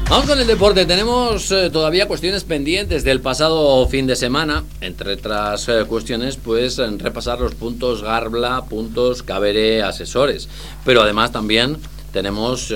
Vamos con el deporte. Tenemos todavía cuestiones pendientes del pasado fin de semana. Entre otras cuestiones, pues repasar los puntos Garbla, puntos Caberé Asesores. Pero además también tenemos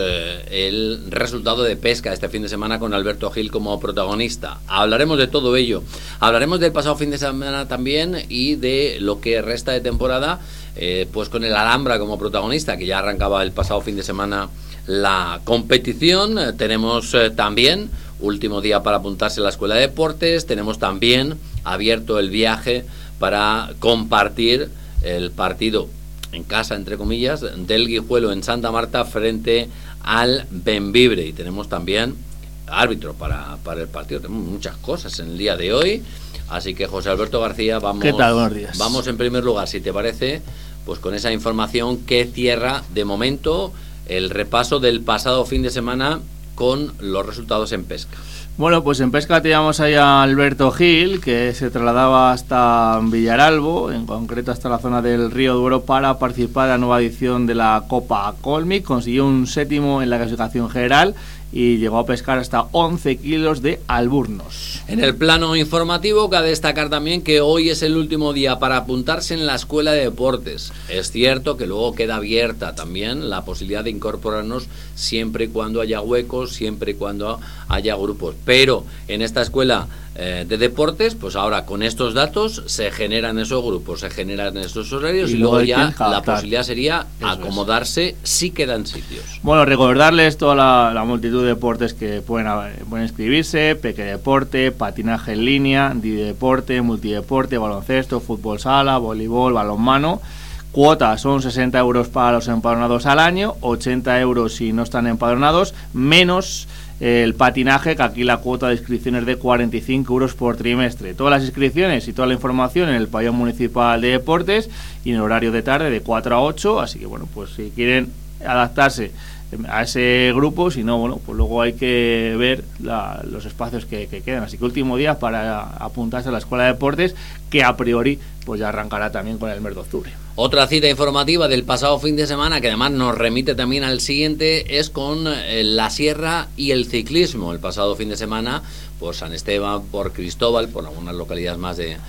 el resultado de pesca este fin de semana con Alberto Gil como protagonista. Hablaremos de todo ello. Hablaremos del pasado fin de semana también y de lo que resta de temporada, pues con el Alhambra como protagonista, que ya arrancaba el pasado fin de semana la competición. Tenemos también último día para apuntarse a la Escuela de Deportes. Tenemos también abierto el viaje para compartir el partido en casa, entre comillas, del Guijuelo en Santa Marta frente al Bembibre. Y tenemos también árbitro para el partido. Tenemos muchas cosas en el día de hoy. Así que, José Alberto García, vamos. ¿Qué tal? Buenos días. Vamos en primer lugar, si te parece, pues con esa información que cierra de momento el repaso del pasado fin de semana con los resultados en pesca. Bueno, pues en pesca teníamos ahí a Alberto Gil, que se trasladaba hasta Villaralbo, en concreto hasta la zona del Río Duero, para participar en la nueva edición de la Copa Colmic. Consiguió un séptimo en la clasificación general y llegó a pescar hasta 11 kilos de alburnos. En el plano informativo, cabe destacar también que hoy es el último día para apuntarse en la Escuela de Deportes. Es cierto que luego queda abierta también la posibilidad de incorporarnos siempre y cuando haya huecos, siempre y cuando haya grupos. Pero en esta escuela de deportes, pues ahora con estos datos se generan esos grupos, se generan esos horarios y luego ya la posibilidad sería acomodarse si quedan sitios. Bueno, recordarles toda la multitud de deportes que pueden inscribirse: peque deporte, patinaje en línea, dideporte, multideporte, baloncesto, fútbol sala, voleibol, balonmano. Cuotas son 60 euros para los empadronados al año, 80 euros si no están empadronados, menos el patinaje, que aquí la cuota de inscripción es de 45 euros por trimestre. Todas las inscripciones y toda la información en el pabellón municipal de deportes y en el horario de tarde de 4 a 8, así que bueno, pues si quieren adaptarse a ese grupo, si no, bueno, pues luego hay que ver los espacios que quedan. Así que último día para apuntarse a la Escuela de Deportes, que a priori pues ya arrancará también con el mes de octubre. Otra cita informativa del pasado fin de semana, que además nos remite también al siguiente, es con la sierra y el ciclismo. El pasado fin de semana, por San Esteban, por Cristóbal, por algunas localidades más de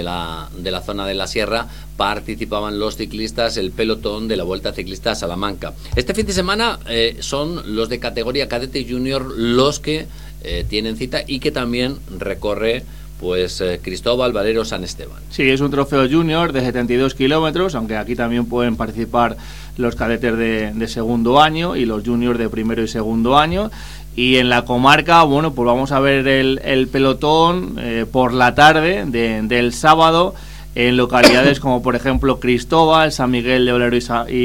la zona de la sierra, participaban los ciclistas, el pelotón de la Vuelta Ciclista a Salamanca. Este fin de semana son los de categoría cadete junior los que tienen cita y que también recorre pues Cristóbal, Valero, San Esteban. Sí, es un trofeo junior de 72 kilómetros, aunque aquí también pueden participar los cadetes de segundo año y los juniors de primero y segundo año. Y en la comarca, bueno, pues vamos a ver el pelotón por la tarde del sábado en localidades como por ejemplo Cristóbal, San Miguel de Valero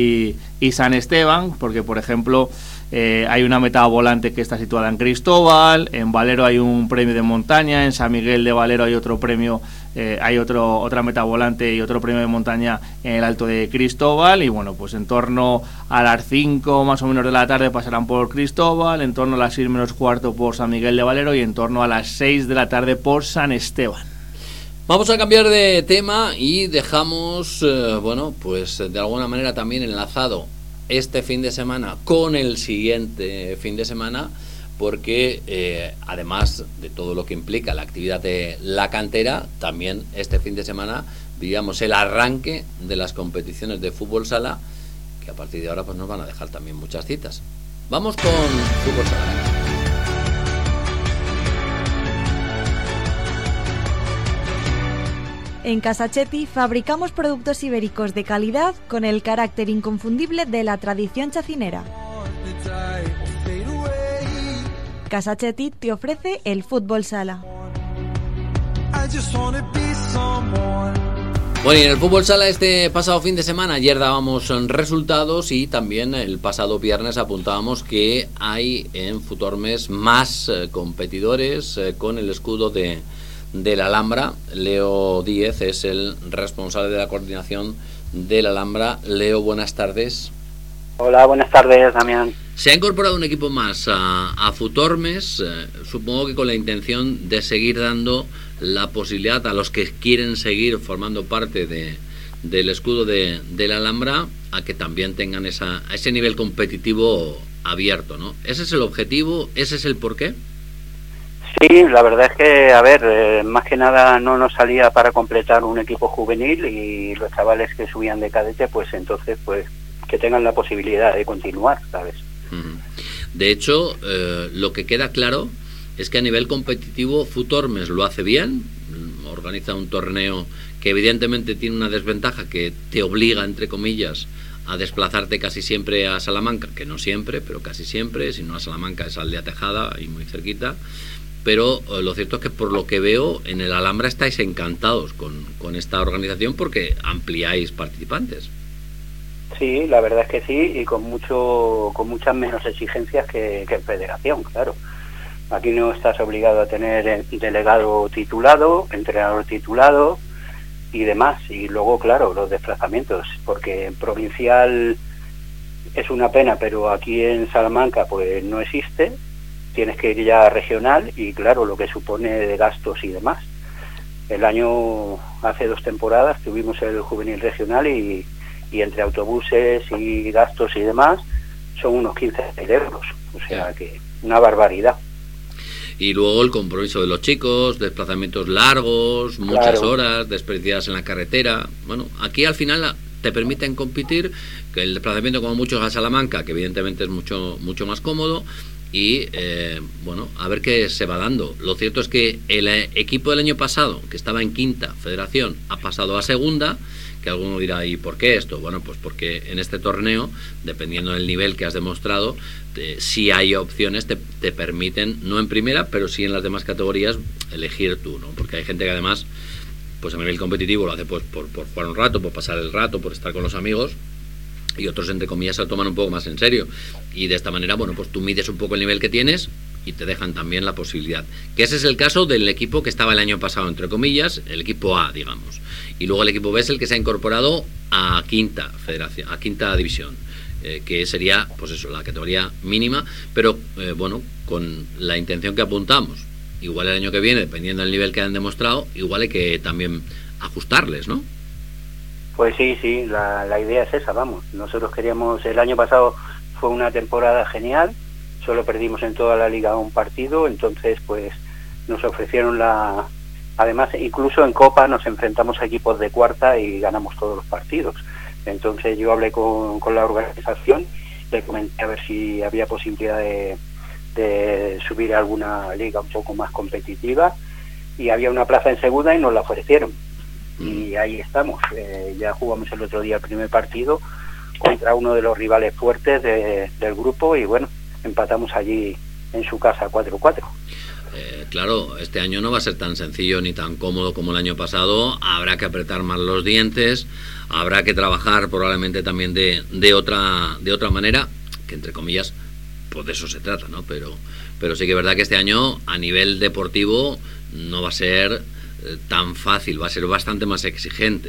y San Esteban, porque por ejemplo hay una meta volante que está situada en Cristóbal, en Valero hay un premio de montaña, en San Miguel de Valero hay otro premio, otra meta volante y otro premio de montaña en el Alto de Cristóbal. Y bueno, pues en torno a las 5 más o menos de la tarde pasarán por Cristóbal, en torno a las 6 menos cuarto por San Miguel de Valero y en torno a las 6 de la tarde por San Esteban. Vamos a cambiar de tema y dejamos, bueno, pues de alguna manera también enlazado este fin de semana con el siguiente fin de semana, porque además de todo lo que implica la actividad de la cantera, también este fin de semana digamos el arranque de las competiciones de fútbol sala, que a partir de ahora pues nos van a dejar también muchas citas. Vamos con fútbol sala. En Casachetti fabricamos productos ibéricos de calidad con el carácter inconfundible de la tradición chacinera. Casachetti te ofrece el fútbol sala. Bueno, y en el fútbol sala este pasado fin de semana, ayer dábamos resultados y también el pasado viernes apuntábamos que hay en Futormes más competidores con el escudo de la Alhambra. Leo Díez es el responsable de la coordinación de la Alhambra. Leo, buenas tardes. Hola, buenas tardes, Damián. Se ha incorporado un equipo más a Futormes, supongo que con la intención de seguir dando la posibilidad a los que quieren seguir formando parte del escudo de la Alhambra a que también tengan ese nivel competitivo abierto, ¿no? ¿Ese es el objetivo? ¿Ese es el porqué? Sí, la verdad es que, a ver, más que nada no nos salía para completar un equipo juvenil, y los chavales que subían de cadete, pues entonces, pues que tengan la posibilidad de continuar, ¿sabes? De hecho, lo que queda claro es que a nivel competitivo Futormes lo hace bien, organiza un torneo que evidentemente tiene una desventaja que te obliga, entre comillas, a desplazarte casi siempre a Salamanca, que no siempre, pero casi siempre, si no a Salamanca es a Aldea Tejada y muy cerquita, pero lo cierto es que por lo que veo en el Alhambra estáis encantados con esta organización porque ampliáis participantes. Sí, la verdad es que sí, y con muchas menos exigencias que en federación, claro. Aquí no estás obligado a tener delegado titulado, entrenador titulado y demás. Y luego, claro, los desplazamientos, porque en provincial es una pena, pero aquí en Salamanca pues no existe. Tienes que ir ya a regional y, claro, lo que supone de gastos y demás. Hace 2 temporadas tuvimos el juvenil regional y entre autobuses y gastos y demás son unos 15.000 euros, o sea que una barbaridad. Y luego el compromiso de los chicos, desplazamientos largos, muchas horas desperdiciadas en la carretera. Bueno, aquí al final te permiten competir, que el desplazamiento como muchos a Salamanca, que evidentemente es mucho más cómodo, y bueno, a ver qué se va dando. Lo cierto es que el equipo del año pasado, que estaba en quinta federación, ha pasado a segunda, que alguno dirá, ¿y por qué esto? Bueno, pues porque en este torneo, dependiendo del nivel que has demostrado, si hay opciones, te permiten, no en primera, pero sí en las demás categorías, elegir tú, ¿no? Porque hay gente que además, pues a nivel competitivo lo hace pues por jugar un rato, por pasar el rato, por estar con los amigos, y otros, entre comillas, se lo toman un poco más en serio. Y de esta manera, bueno, pues tú mides un poco el nivel que tienes y te dejan también la posibilidad. Que ese es el caso del equipo que estaba el año pasado, entre comillas, el equipo A, digamos. Y luego el equipo B es el que se ha incorporado a quinta federación, a quinta división, que sería, pues eso, la categoría mínima, pero bueno, con la intención que apuntamos. Igual el año que viene, dependiendo del nivel que han demostrado, igual hay que también ajustarles, ¿no? Pues sí, la idea es esa, vamos. Nosotros queríamos, el año pasado fue una temporada genial, solo perdimos en toda la liga un partido, entonces pues nos ofrecieron además incluso en Copa nos enfrentamos a equipos de cuarta y ganamos todos los partidos. Entonces yo hablé con la organización, le comenté a ver si había posibilidad de subir a alguna liga un poco más competitiva, y había una plaza en segunda y nos la ofrecieron. Y ahí estamos, ya jugamos el otro día el primer partido contra uno de los rivales fuertes del grupo, y bueno, empatamos allí en su casa 4-4. Claro, este año no va a ser tan sencillo ni tan cómodo como el año pasado. Habrá que apretar más los dientes, habrá que trabajar probablemente también de otra manera, que entre comillas, pues de eso se trata, ¿no? Pero sí que es verdad que este año a nivel deportivo no va a ser tan fácil, va a ser bastante más exigente.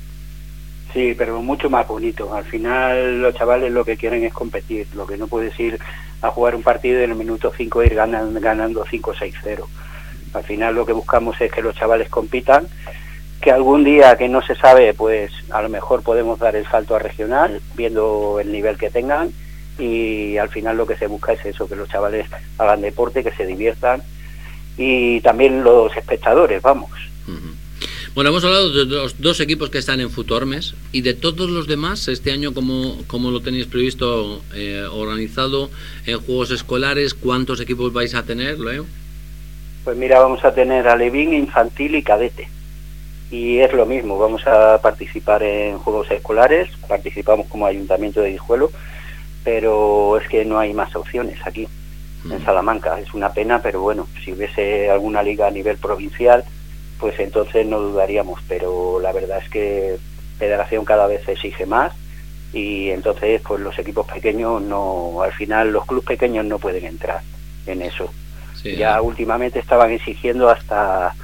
Sí, pero mucho más bonito. Al final los chavales lo que quieren es competir, lo que no puedes ir a jugar un partido y en el minuto 5 ir ganando 5-6-0. Al final lo que buscamos es que los chavales compitan, que algún día, que no se sabe, pues a lo mejor podemos dar el salto a regional, viendo el nivel que tengan, y al final lo que se busca es eso, que los chavales hagan deporte, que se diviertan, y también los espectadores, vamos. Bueno, hemos hablado de los 2 equipos que están en Futormes, y de todos los demás, este año, ¿cómo lo tenéis previsto, organizado en juegos escolares? ¿Cuántos equipos vais a tener, Leo? Pues mira, vamos a tener alevín, infantil y cadete. Y es lo mismo, vamos a participar en juegos escolares, participamos como Ayuntamiento de Guijuelo, pero es que no hay más opciones aquí, en Salamanca. Es una pena, pero bueno, si hubiese alguna liga a nivel provincial, pues entonces no dudaríamos, pero la verdad es que Federación cada vez se exige más, y entonces pues los equipos pequeños no, al final los clubes pequeños no pueden entrar en eso. Sí, ya últimamente estaban exigiendo hasta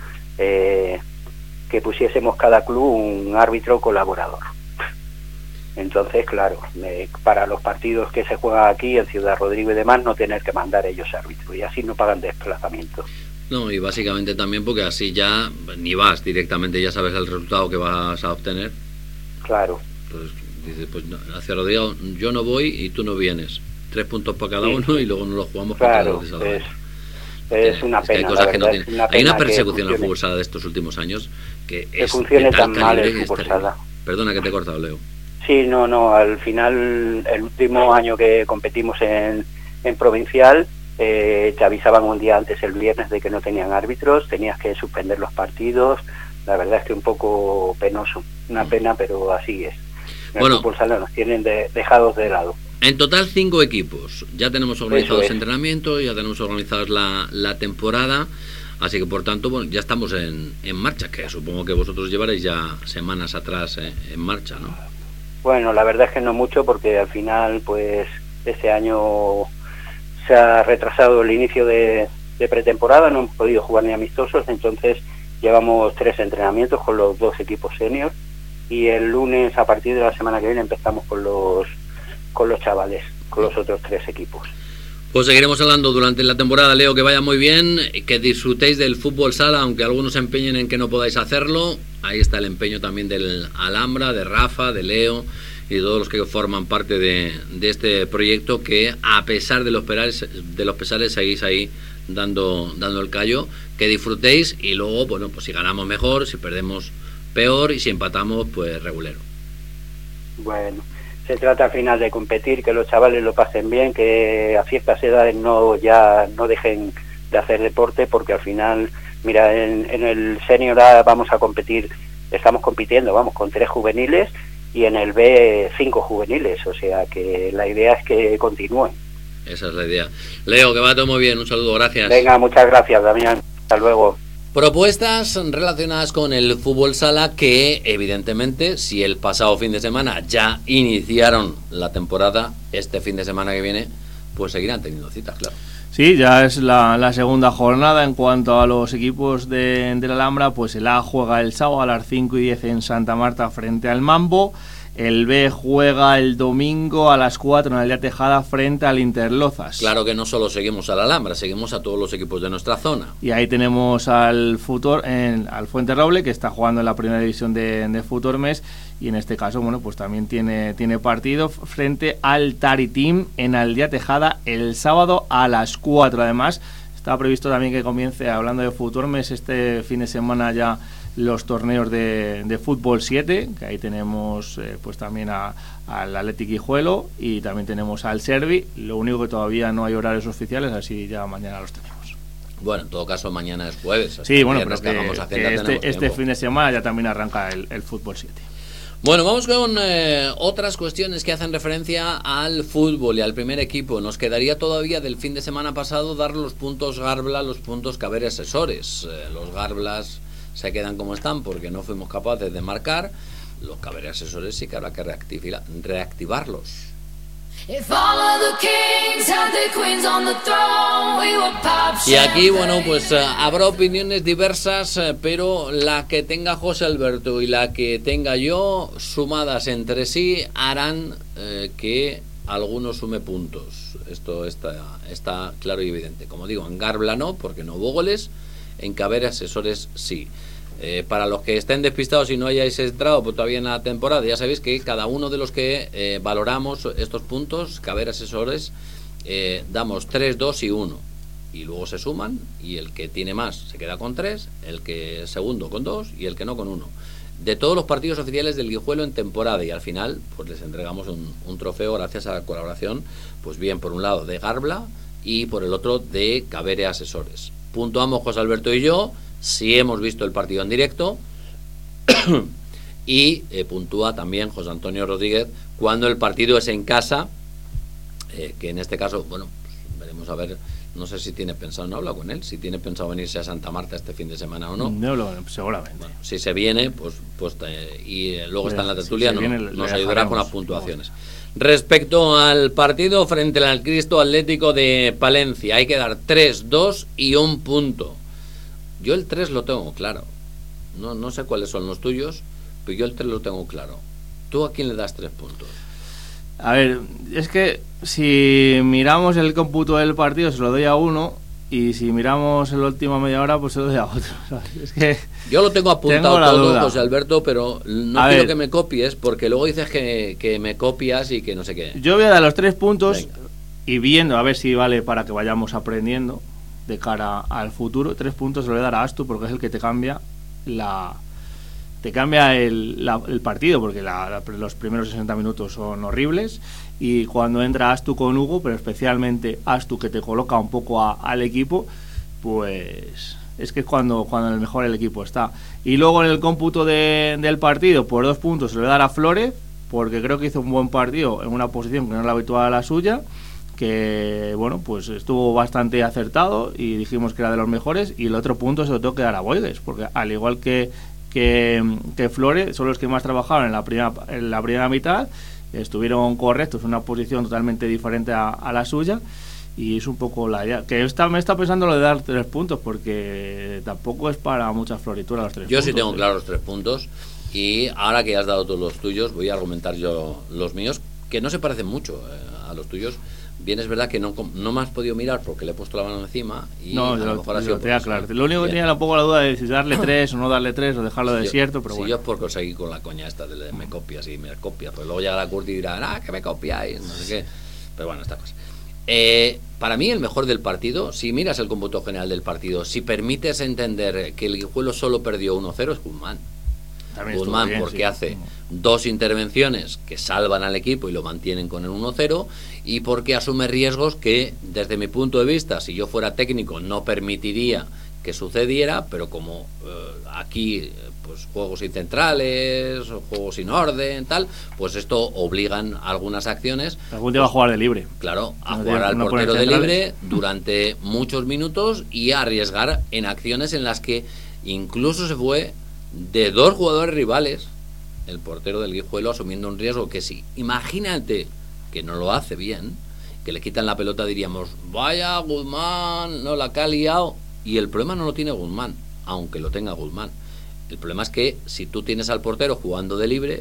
que pusiésemos cada club un árbitro colaborador. Entonces, claro, para los partidos que se juegan aquí en Ciudad Rodrigo y demás, no tener que mandar ellos árbitros, y así no pagan desplazamiento. No, y básicamente también porque así ya ni vas directamente, ya sabes el resultado que vas a obtener. Claro. Entonces, Dice, pues no, hacia Rodrigo yo no voy y tú no vienes. 3 puntos para cada uno y luego nos los jugamos claro, contra los de Salamanca. Es una pena. Hay cosas que no tienen. Hay una persecución al fútbol sala de estos últimos años que es funcione de tal tan mal calibre el fútbol sala. Perdona que te he cortado, Leo. Sí, no, al final, el último año que competimos en provincial, te avisaban un día antes, el viernes, de que no tenían árbitros, tenías que suspender los partidos. La verdad es que un poco penoso, una pena, pero así es. El fútbol sala nos tienen dejados de lado. En total 5 equipos. Ya tenemos organizados entrenamientos, ya tenemos organizados la temporada, así que por tanto, bueno, ya estamos en marcha, que supongo que vosotros llevaréis ya semanas atrás en marcha, ¿no? Bueno, la verdad es que no mucho, porque al final, pues, este año se ha retrasado el inicio de pretemporada, no hemos podido jugar ni amistosos, entonces llevamos 3 entrenamientos con los 2 equipos senior, y el lunes, a partir de la semana que viene, empezamos con los chavales, con los otros 3 equipos. Pues seguiremos hablando durante la temporada, Leo, que vaya muy bien, que disfrutéis del fútbol sala, aunque algunos se empeñen en que no podáis hacerlo. Ahí está el empeño también del Alhambra, de Rafa, de Leo y de todos los que forman parte de este proyecto, que a pesar de los pesares seguís ahí dando el callo. Que disfrutéis y luego, bueno, pues si ganamos mejor, si perdemos peor y si empatamos, pues regulero. Bueno, se trata al final de competir, que los chavales lo pasen bien, que a ciertas edades no dejen de hacer deporte, porque al final, mira, en el senior A estamos compitiendo, vamos, con 3 juveniles, y en el B 5 juveniles, o sea que la idea es que continúen. Esa es la idea. Leo, que va todo muy bien, un saludo, gracias. Venga, muchas gracias, Damián, hasta luego. Propuestas relacionadas con el fútbol sala que, evidentemente, si el pasado fin de semana ya iniciaron la temporada, este fin de semana que viene, pues seguirán teniendo citas, claro. Sí, ya es la segunda jornada. En cuanto a los equipos de la Alhambra, pues el A juega el sábado a las 5:10 en Santa Marta frente al Mambo. El B juega el domingo a las 4 en Aldea Tejada frente al Interlozas. Claro que no solo seguimos a la Alhambra, seguimos a todos los equipos de nuestra zona. Y ahí tenemos al Fuenterroble, que está jugando en la primera división de Futormes, y en este caso, bueno, pues también tiene partido frente al Taritim en Aldea Tejada el sábado a las 4. Además, está previsto también que comience, hablando de Futormes, este fin de semana ya los torneos de fútbol 7, que ahí tenemos pues también al Athletic Guijuelo, y también tenemos al Servi. Lo único que todavía no hay horarios oficiales, así ya mañana los tenemos. Bueno, en todo caso mañana es jueves. Sí, bueno, pero que este fin de semana ya también arranca el fútbol 7. Bueno, vamos con otras cuestiones que hacen referencia al fútbol y al primer equipo. Nos quedaría todavía del fin de semana pasado dar los puntos Garbla, los puntos Caber Asesores. Los Garblas se quedan como están porque no fuimos capaces de marcar. Los Caber Asesores sí que habrá que reactivarlos. Y aquí, bueno, pues habrá opiniones diversas, pero la que tenga José Alberto y la que tenga yo, sumadas entre sí, harán que alguno sume puntos. Esto está claro y evidente. Como digo, en Garbla no, porque no hubo goles. En Caber Asesores sí. Para los que estén despistados y no hayáis entrado pues todavía en la temporada, ya sabéis que cada uno de los que valoramos estos puntos, Caber Asesores, damos 3, 2 y 1. Y luego se suman, y el que tiene más se queda con 3, el que segundo con 2 y el que no con 1. De todos los partidos oficiales del Guijuelo en temporada, y al final pues les entregamos un trofeo gracias a la colaboración, pues bien por un lado de Garbla y por el otro de Caber Asesores. Puntuamos José Alberto y yo si hemos visto el partido en directo y puntúa también José Antonio Rodríguez cuando el partido es en casa, que en este caso, bueno, pues veremos a ver, no sé si tiene pensado, no habla con él, si tiene pensado venirse a Santa Marta este fin de semana o no. Seguramente. Bueno, si se viene, pues y luego está en la tertulia, nos ayudará con las puntuaciones. Respecto al partido frente al Cristo Atlético de Palencia, hay que dar 3, 2 y 1 punto. Yo el 3 lo tengo claro. No sé cuáles son los tuyos, pero yo el 3 lo tengo claro. ¿Tú a quién le das 3 puntos? A ver, es que si miramos el cómputo del partido, se lo doy a uno, y si miramos en la última media hora, pues se lo doy a otro, ¿sabes? Es que yo lo tengo apuntado tengo la todo, duda. José Alberto, pero no A quiero ver. que me copies, porque luego dices que me copias y que no sé qué. Yo voy a dar los 3 puntos Venga. y viendo a ver si vale para que vayamos aprendiendo de cara al futuro. 3 puntos se lo voy a dar a Astu porque es el que te cambia el partido, porque los primeros 60 minutos son horribles, y cuando entra Astu con Hugo, pero especialmente Astu, que te coloca un poco al equipo, pues es que es cuando el mejor el equipo está. Y luego en el cómputo del partido, por 2 puntos se lo voy a dar a Flores, porque creo que hizo un buen partido en una posición que no es la habitual a la suya, que bueno, pues estuvo bastante acertado y dijimos que era de los mejores. Y el otro punto se lo tengo que dar a Boigues, porque al igual que Flores, son los que más trabajaron en la primera mitad, estuvieron correctos en una posición totalmente diferente a la suya, y es un poco la idea. Que me está pensando lo de dar 3 puntos, porque tampoco es para muchas florituras los 3 Yo puntos. sí tengo claro los 3 puntos, y ahora que has dado todos los tuyos, voy a argumentar yo los míos, que no se parecen mucho a los tuyos. Bien, es verdad que no me has podido mirar porque le he puesto la mano encima y No, a lo mejor ha sido te voy a por eso. aclarar. Lo único que Bien. tenía un poco la duda de si darle 3 o no darle 3 o dejarlo Si desierto, yo, pero si bueno. yo es por conseguir con la coña esta de me copias y me copias, pues luego llega la Curti y dirá, que me copiáis, no sé qué. Pero bueno, esta cosa. Para mí el mejor del partido, si miras el cómputo general del partido, si permites entender que el Guijuelo solo perdió 1-0, es Guzmán. También estuvo Guzmán, bien, porque sí. hace 2 intervenciones que salvan al equipo y lo mantienen con el 1-0, y porque asume riesgos que, desde mi punto de vista, si yo fuera técnico, no permitiría que sucediera, pero como aquí pues juegos sin centrales, juegos sin orden, tal, pues esto obligan a algunas acciones. Algún día va a jugar de libre. Claro, a No jugar tiene- al no portero pone de centrales. libre durante muchos minutos y a arriesgar en acciones en las que incluso se fue de 2 jugadores rivales, el portero del Guijuelo, asumiendo un riesgo que sí. Imagínate que no lo hace bien, que le quitan la pelota, diríamos, vaya Guzmán, no la que ha liado. Y el problema no lo tiene Guzmán, aunque lo tenga Guzmán. El problema es que si tú tienes al portero jugando de libre,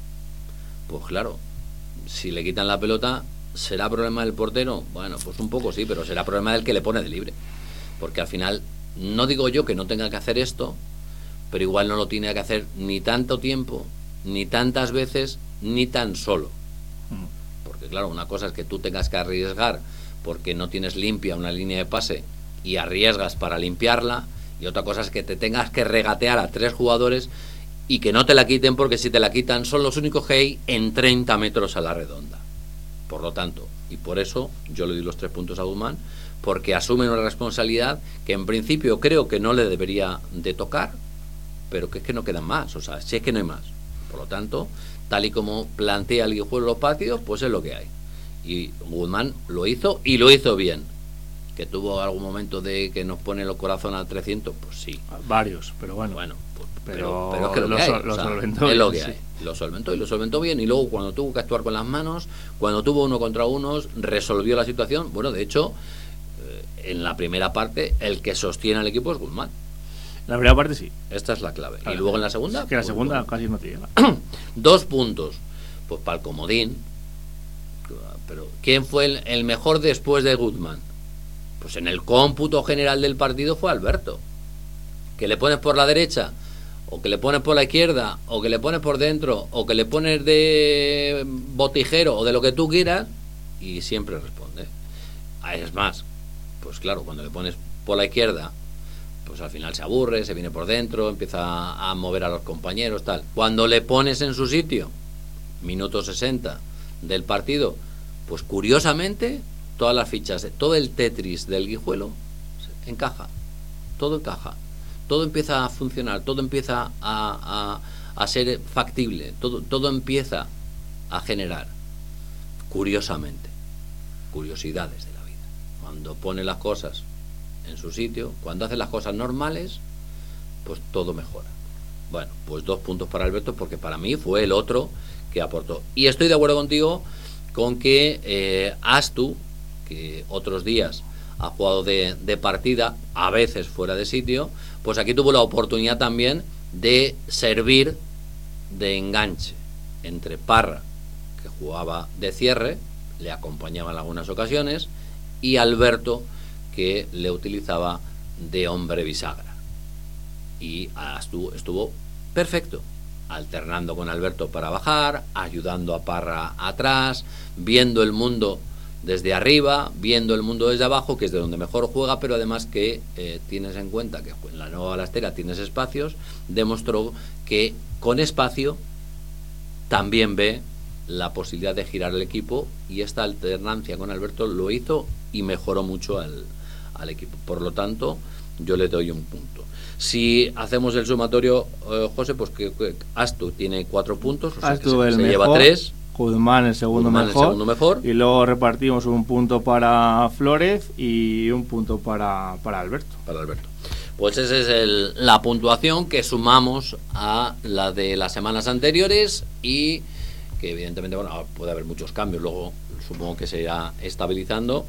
pues claro, si le quitan la pelota, ¿será problema del portero? Bueno, pues un poco sí, pero será problema del que le pone de libre. Porque al final, no digo yo que no tenga que hacer esto, pero igual no lo tiene que hacer ni tanto tiempo, ni tantas veces, ni tan solo. Porque claro, una cosa es que tú tengas que arriesgar porque no tienes limpia una línea de pase y arriesgas para limpiarla, y otra cosa es que te tengas que regatear a 3 jugadores y que no te la quiten, porque si te la quitan son los únicos que hay en 30 metros a la redonda. Por lo tanto, y por eso yo le doy los 3 puntos a Guzmán, porque asume una responsabilidad que en principio creo que no le debería de tocar, pero que es que no quedan más, o sea, si es que no hay más. Por lo tanto, tal y como plantea el Guijuelo los partidos, pues es lo que hay. Y Guzmán lo hizo, y lo hizo bien. Que tuvo algún momento de que nos pone el corazón a 300, pues sí. Varios, pero bueno. Bueno, pues, Pero pero es que lo hay, solventó es lo bien, que sí. hay. Lo solventó bien, y luego cuando tuvo que actuar con las manos, cuando tuvo 1 contra 1, resolvió la situación. Bueno, de hecho, en la primera parte, el que sostiene al equipo es Guzmán. La primera parte sí. Esta es la clave. Claro. Y luego en la segunda, Es que la pues, segunda bueno, casi no te llega. 2 puntos. Pues para el comodín. Pero ¿quién fue el mejor después de Guzmán? Pues en el cómputo general del partido fue Alberto. Que le pones por la derecha, o que le pones por la izquierda, o que le pones por dentro, o que le pones de botijero, o de lo que tú quieras, y siempre responde. Es más, pues claro, cuando le pones por la izquierda, pues al final se aburre, se viene por dentro, empieza a mover a los compañeros, tal. Cuando le pones en su sitio, minuto 60 del partido, pues curiosamente todas las fichas, todo el Tetris del Guijuelo encaja, todo encaja, todo empieza a funcionar, todo empieza a ser factible, todo empieza a generar, curiosamente, curiosidades de la vida. Cuando pone las cosas en su sitio, cuando hace las cosas normales, pues todo mejora. Bueno, pues 2 puntos para Alberto, porque para mí fue el otro que aportó. Y estoy de acuerdo contigo con que Astu, que otros días ha jugado de partida, a veces fuera de sitio, pues aquí tuvo la oportunidad también de servir de enganche entre Parra, que jugaba de cierre, le acompañaba en algunas ocasiones, y Alberto, que le utilizaba de hombre bisagra. Y Astu estuvo perfecto, alternando con Alberto para bajar, ayudando a Parra atrás, viendo el mundo desde arriba, viendo el mundo desde abajo, que es de donde mejor juega, pero además que tienes en cuenta que en la nueva balastera tienes espacios, demostró que con espacio también ve la posibilidad de girar el equipo, y esta alternancia con Alberto lo hizo y mejoró mucho al equipo. Por lo tanto, yo le doy un punto. Si hacemos el sumatorio, José, pues que Astu tiene 4 puntos, o sea Astu que el se mejor, lleva 3. Guzmán el segundo mejor, y luego repartimos un punto para Flórez y un punto para Alberto. Pues esa es la puntuación que sumamos a la de las semanas anteriores, y que evidentemente, bueno, puede haber muchos cambios, luego supongo que se irá estabilizando,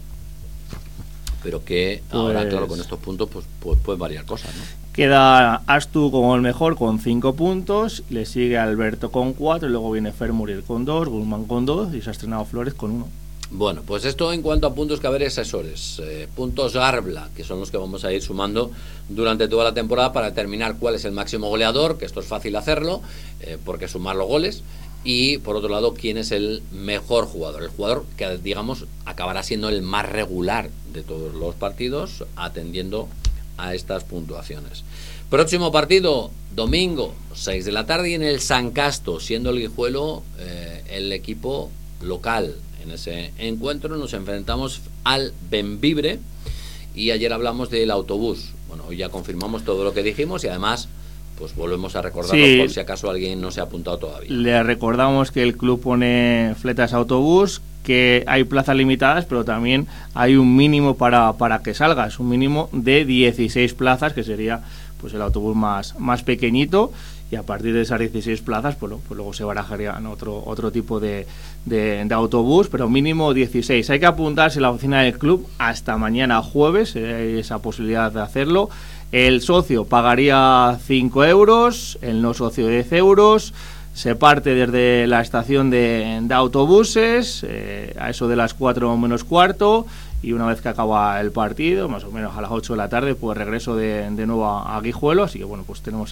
pero que ahora, claro, con estos puntos pues pueden variar cosas, ¿no? Queda Astu como el mejor con 5 puntos, le sigue Alberto con 4, y luego viene Fer Muriel con 2, Guzmán con 2 y se ha estrenado Flores con 1. Bueno, pues esto en cuanto a puntos que haber asesores. Puntos Garbla, que son los que vamos a ir sumando durante toda la temporada para determinar cuál es el máximo goleador, que esto es fácil hacerlo, porque sumar los goles. Y por otro lado, quién es el mejor jugador, el jugador que, digamos, acabará siendo el más regular de todos los partidos, atendiendo a estas puntuaciones. Próximo partido, domingo, 6 de la tarde, y en el San Casto, siendo el Guijuelo el equipo local. En ese encuentro nos enfrentamos al Bembibre, y ayer hablamos del autobús. Bueno, hoy ya confirmamos todo lo que dijimos, y además pues volvemos a recordarlo, sí, por si acaso alguien no se ha apuntado todavía. Le recordamos que el club pone fletas autobús, que hay plazas limitadas, pero también hay un mínimo para que salga. Es un mínimo de 16 plazas, que sería pues el autobús más pequeñito, y a partir de esas 16 plazas pues luego se barajarían otro tipo de autobús, pero mínimo 16. Hay que apuntarse en la oficina del club hasta mañana jueves, hay esa posibilidad de hacerlo. El socio pagaría 5 euros, el no socio 10 euros. Se parte desde la estación de autobuses a eso de las 4 menos cuarto, y una vez que acaba el partido, más o menos a las 8 de la tarde, pues regreso de nuevo a Guijuelo. Así que bueno, pues tenemos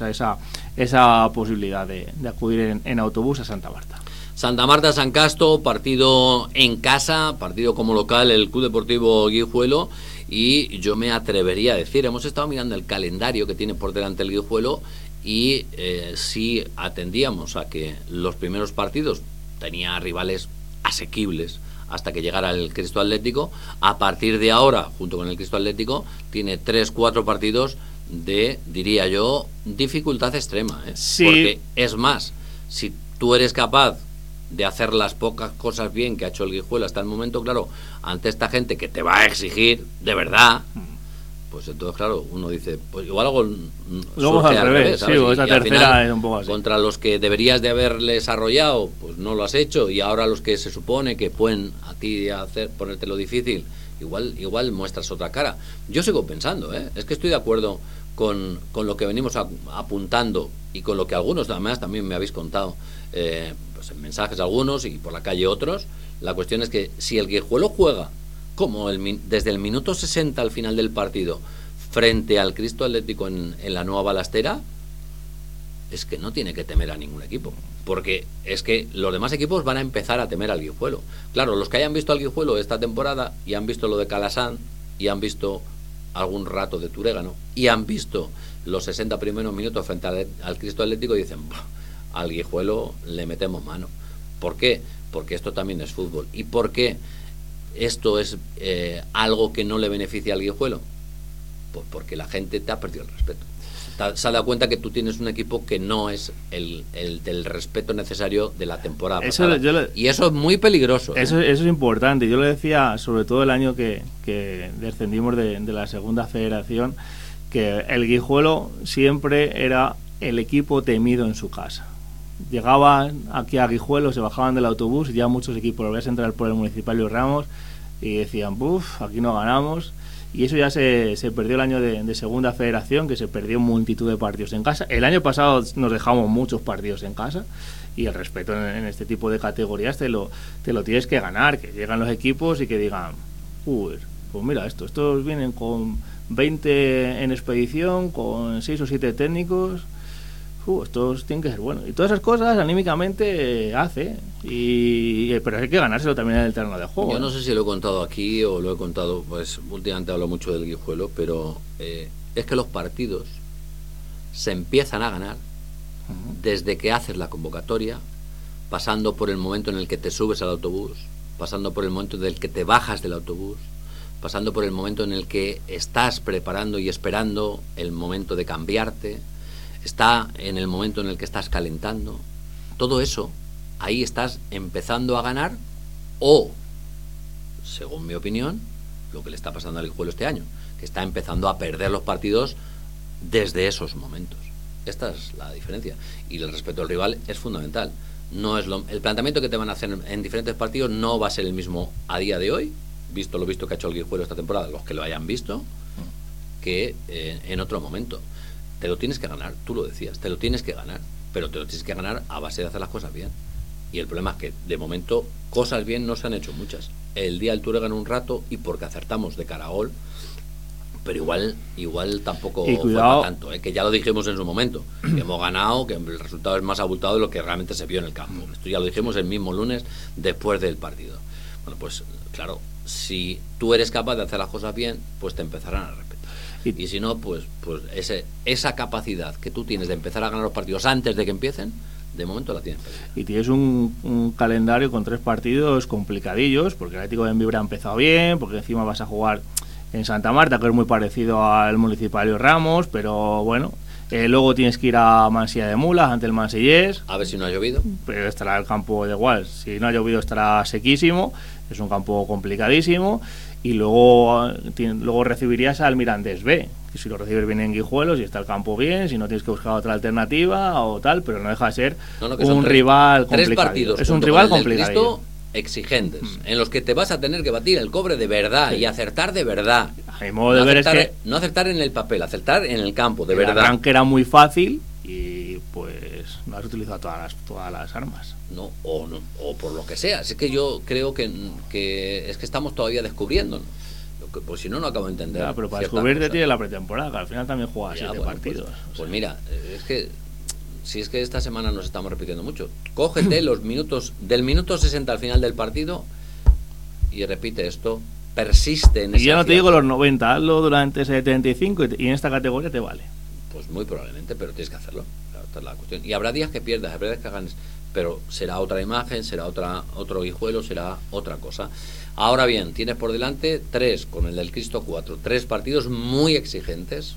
esa posibilidad de acudir en autobús a Santa Marta. Santa Marta, San Casto, partido en casa, partido como local el Club Deportivo Guijuelo. Y yo me atrevería a decir, hemos estado mirando el calendario que tiene por delante el Guijuelo, y si atendíamos a que los primeros partidos tenía rivales asequibles hasta que llegara el Cristo Atlético, a partir de ahora, junto con el Cristo Atlético, tiene 3-4 partidos de, diría yo, dificultad extrema, ¿eh? Sí. Porque es más, si tú eres capaz de hacer las pocas cosas bien que ha hecho el Guijuelo hasta el momento, claro, ante esta gente que te va a exigir de verdad, pues entonces, claro, uno dice, pues igual algo luego al revés, ¿sabes? Sí, esa tercera final, es un poco así. Contra los que deberías de haberles arrollado, pues no lo has hecho, y ahora los que se supone que pueden a ti ponerte lo difícil, igual muestras otra cara. Yo sigo pensando, es que estoy de acuerdo con lo que venimos apuntando, y con lo que algunos además también me habéis contado, pues en mensajes algunos y por la calle otros. La cuestión es que si el Guijuelo juega como desde el minuto 60 al final del partido frente al Cristo Atlético en la nueva balastera, es que no tiene que temer a ningún equipo, porque es que los demás equipos van a empezar a temer al Guijuelo. Claro, los que hayan visto al Guijuelo esta temporada y han visto lo de Calasán y han visto algún rato de Turégano y han visto los 60 primeros minutos frente al Cristo Atlético, y dicen, al Guijuelo le metemos mano. ¿Por qué? Porque esto también es fútbol. ¿Y por qué esto es algo que no le beneficia al Guijuelo? Pues porque la gente te ha perdido el respeto. Se ha dado cuenta que tú tienes un equipo que no es el del respeto necesario de la temporada pasada. Y eso es muy peligroso. Eso es importante. Yo lo decía sobre todo el año que descendimos de la segunda federación, que el Guijuelo siempre era el equipo temido en su casa. Llegaban aquí a Guijuelo, se bajaban del autobús, y ya muchos equipos lo veías entrar por el Municipal Ramos y decían, aquí no ganamos. Y eso ya se perdió el año de segunda federación, que se perdió multitud de partidos en casa. El año pasado nos dejamos muchos partidos en casa, y el respeto en este tipo de categorías te lo tienes que ganar, que llegan los equipos y que digan, pues mira estos vienen con 20 en expedición, con 6 o 7 técnicos. Estos tienen que ser buenos. Y todas esas cosas anímicamente hace. Pero hay que ganárselo también en el terreno de juego. Yo no sé si lo he contado aquí o lo he contado, pues últimamente hablo mucho del Guijuelo, pero es que los partidos se empiezan a ganar desde que haces la convocatoria, pasando por el momento en el que te subes al autobús, pasando por el momento en el que te bajas del autobús, pasando por el momento en el que estás preparando y esperando el momento de cambiarte, está en el momento en el que estás calentando. Todo eso, ahí estás empezando a ganar, o, según mi opinión, lo que le está pasando al Guijuelo este año, que está empezando a perder los partidos desde esos momentos. Esta es la diferencia. Y el respeto al rival es fundamental. No es el planteamiento que te van a hacer en diferentes partidos no va a ser el mismo a día de hoy, visto lo visto que ha hecho el Guijuelo esta temporada, los que lo hayan visto, que en otro momento. Te lo tienes que ganar, tú lo decías, te lo tienes que ganar, pero te lo tienes que ganar a base de hacer las cosas bien. Y el problema es que, de momento, cosas bien no se han hecho muchas. El día del Tour ganó un rato y porque acertamos de cara a gol, pero igual tampoco fue para tanto, que ya lo dijimos en su momento, que hemos ganado, que el resultado es más abultado de lo que realmente se vio en el campo. Esto ya lo dijimos el mismo lunes después del partido. Bueno, pues claro, si tú eres capaz de hacer las cosas bien, pues te empezarán a respetar. Y si no, pues esa capacidad que tú tienes de empezar a ganar los partidos antes de que empiecen, de momento la tienes perdida. Y tienes un calendario con 3 partidos complicadillos, porque el Atlético de Bembibre ha empezado bien, porque encima vas a jugar en Santa Marta, que es muy parecido al Municipal Ramos, pero bueno, luego tienes que ir a Mansilla de Mulas ante el Mansillés. A ver si no ha llovido. Pero estará el campo de igual, si no ha llovido estará sequísimo, es un campo complicadísimo. Y luego recibirías al Mirandés B, que si lo recibes bien en Guijuelo, si está el campo bien, si no tienes que buscar otra alternativa o tal, pero no deja de ser un rival complicado. 3 partidos. Es un rival complicado. Exigentes, en los que te vas a tener que batir el cobre de verdad y acertar de verdad. Mi modo de ver es que no acertar en el papel, acertar en el campo, de verdad. El arranque era muy fácil y pues no has utilizado todas las armas. No, o por lo que sea. Es que yo creo que es que estamos todavía descubriendo, ¿no? Pues si no acabo de entender. Ya, pero para descubrirte tiene la pretemporada, que al final también juega 7 partidos. Pues mira, es que si es que esta semana nos estamos repitiendo mucho. Cógete los minutos, del minuto 60 al final del partido, y repite esto, persiste en ese. Y ya no te digo los 90, hazlo durante 75 y en esta categoría te vale. Pues muy probablemente, pero tienes que hacerlo. Esta es la cuestión. Y habrá días que pierdas, habrá días que ganes, pero será otra imagen, será otro Guijuelo, será otra cosa. Ahora bien, tienes por delante 3, con el del Cristo 4, 3 partidos muy exigentes.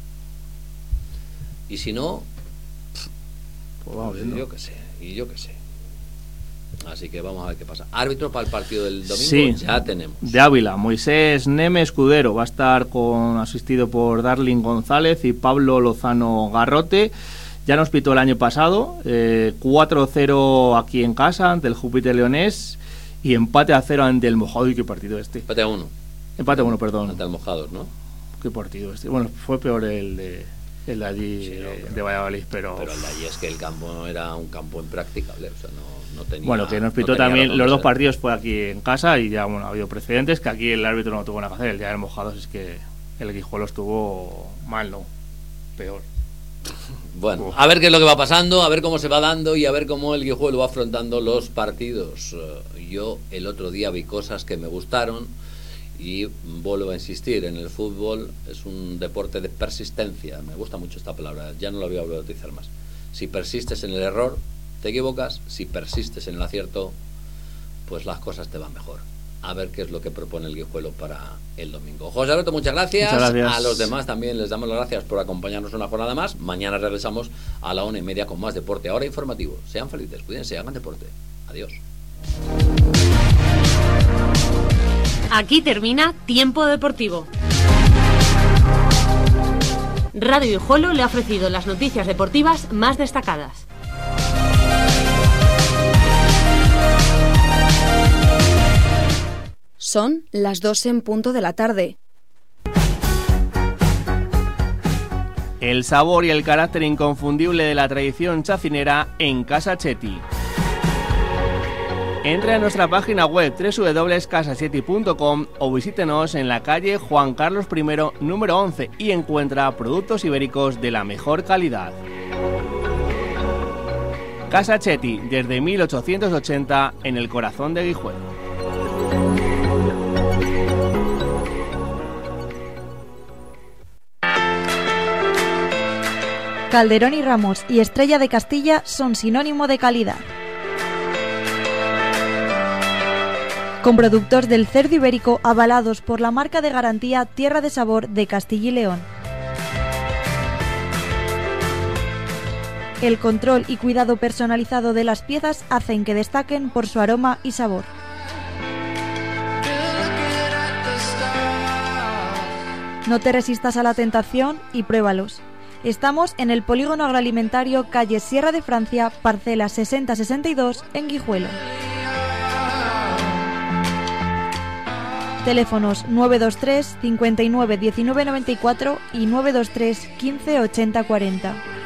Y si no, pues vamos viendo. yo qué sé. Así que vamos a ver qué pasa. Árbitro para el partido del domingo, sí, ya tenemos. De Ávila, Moisés Neme Escudero, va a estar asistido por Darling González y Pablo Lozano Garrote. Ya nos pitó el año pasado, 4-0 aquí en casa ante el Júpiter Leonés y empate a 0 ante el Mojado. ¿Y qué partido este? Empate a 1. Empate a 1, perdón. Ante el Mojados, ¿no? ¿Qué partido este? Bueno, fue peor el de allí, sí, de Valladolid, pero el de allí es que el campo era un campo impracticable, o sea, no tenía. Bueno, que nos pitó también los 2 partidos fue aquí en casa y ya bueno, ha habido precedentes que aquí el árbitro no tuvo nada que hacer. El día del Mojados es que el Guijuelo estuvo mal, ¿no? Peor. Bueno, a ver qué es lo que va pasando, a ver cómo se va dando y a ver cómo el Guijuelo va afrontando los partidos. Yo el otro día vi cosas que me gustaron y vuelvo a insistir, en el fútbol es un deporte de persistencia. Me gusta mucho esta palabra, ya no la voy a volver a utilizar más. Si persistes en el error, te equivocas. Si persistes en el acierto, pues las cosas te van mejor. A ver qué es lo que propone el Guijuelo para el domingo. José Alberto, muchas gracias. A los demás también les damos las gracias por acompañarnos una jornada más. Mañana regresamos a la 1:30 con más deporte. Ahora informativo. Sean felices, cuídense, hagan deporte. Adiós. Aquí termina Tiempo Deportivo. Radio Guijuelo le ha ofrecido las noticias deportivas más destacadas. Son las 2:00 p.m. El sabor y el carácter inconfundible de la tradición chacinera en Casa Chetti. Entre a nuestra página web www.casasieti.com o visítenos en la calle Juan Carlos I, número 11 y encuentra productos ibéricos de la mejor calidad. Casa Chetti, desde 1880 en el corazón de Guijuelo. Calderón y Ramos y Estrella de Castilla son sinónimo de calidad. Con productos del cerdo ibérico avalados por la marca de garantía Tierra de Sabor de Castilla y León. El control y cuidado personalizado de las piezas hacen que destaquen por su aroma y sabor. No te resistas a la tentación y pruébalos. Estamos en el Polígono Agroalimentario, calle Sierra de Francia, parcela 6062, en Guijuelo. Teléfonos 923 59 19 94 y 923 15 80 40.